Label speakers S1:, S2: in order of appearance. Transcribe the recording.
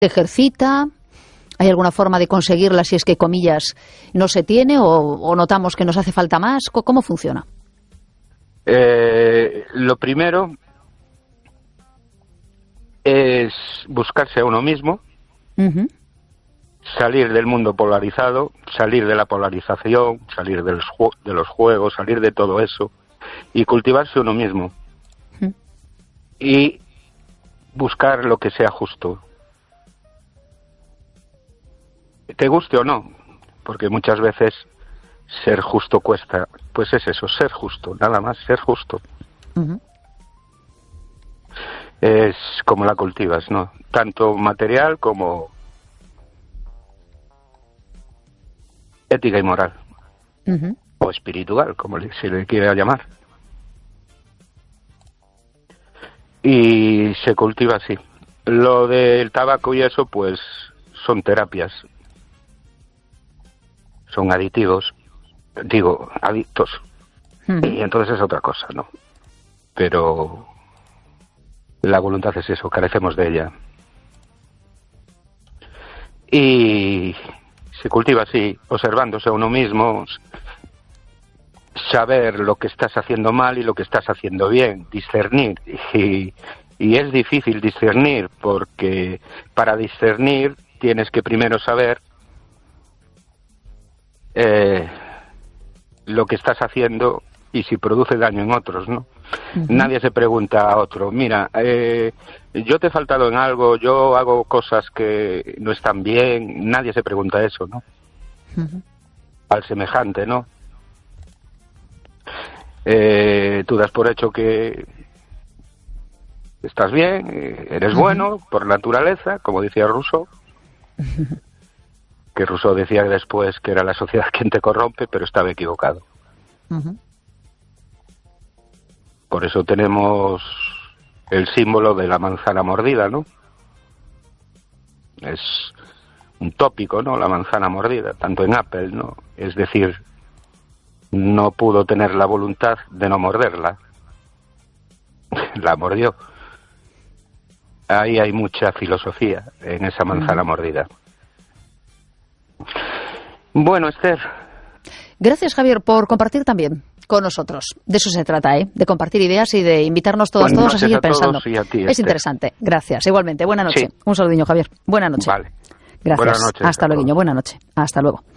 S1: ejercita? ¿Hay alguna forma de conseguirla si es que, comillas, no se tiene o notamos que nos hace falta más? ¿Cómo funciona?
S2: Lo primero es buscarse a uno mismo, salir del mundo polarizado, salir de la polarización, salir de los juegos, salir de todo eso y cultivarse uno mismo y buscar lo que sea justo. Te guste o no, porque muchas veces ser justo cuesta. Pues es eso, ser justo, nada más, ser justo. Es como la cultivas, ¿no? Tanto material como ética y moral. O espiritual, como se le quiera llamar. Y se cultiva así. Lo del tabaco y eso, pues son terapias. Son aditivos, adictos, y entonces es otra cosa, ¿no? Pero la voluntad es eso, carecemos de ella. Y se cultiva así, observándose a uno mismo, saber lo que estás haciendo mal y lo que estás haciendo bien, discernir. Y es difícil discernir, porque para discernir tienes que primero saber lo que estás haciendo y si produce daño en otros, ¿no? Nadie se pregunta a otro, mira, yo te he faltado en algo, yo hago cosas que no están bien, nadie se pregunta eso, ¿no? Al semejante, ¿no? Tú das por hecho que estás bien, eres bueno por naturaleza, como decía Rousseau. Que Rousseau decía después que era la sociedad quien te corrompe, pero estaba equivocado. Por eso tenemos el símbolo de la manzana mordida, ¿no? Es un tópico, ¿no? La manzana mordida, tanto en Apple, ¿no? Es decir, no pudo tener la voluntad de no morderla. La mordió. Ahí hay mucha filosofía en esa manzana mordida. Bueno, Esther.
S1: Gracias, Javier, por compartir también con nosotros. De eso se trata, de compartir ideas y de invitarnos todos a seguir pensando.
S2: Y a ti,
S1: es interesante. Gracias. Igualmente. Buena noche. Sí. Un saludiño, Javier. Buena noche.
S2: Vale.
S1: Gracias.
S2: Buenas noches.
S1: Hasta luego. Buena noche. Hasta luego.